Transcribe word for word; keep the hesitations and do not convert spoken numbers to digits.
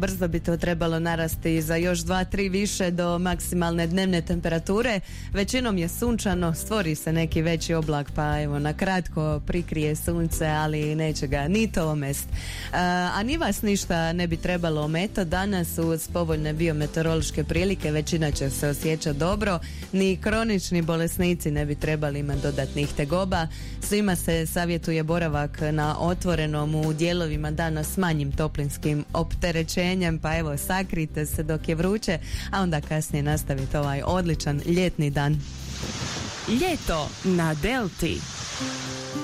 Brzo bi to trebalo narasti za još dva tri više do maksimalne dnevne temperature. Većinom je sunčano, stvori se neki veći oblak, pa evo na kratko prikrije sunce, ali neće ga ni to omest. A, a ni vas ništa ne bi trebalo ometati danas uz povoljne biometeorološke prilike. Većina će se osjećati dobro, ni kronični bolesnici ne bi trebali imati dodatnih tegoba. Svima se savjetuje boravak na otvorenom u dijelovima dana s manjim toplinskim opterećenjem, pa evo sakrite se dok je vruće, a onda kasnije nastavite ovaj odličan ljetni dan. Ljeto na Delti.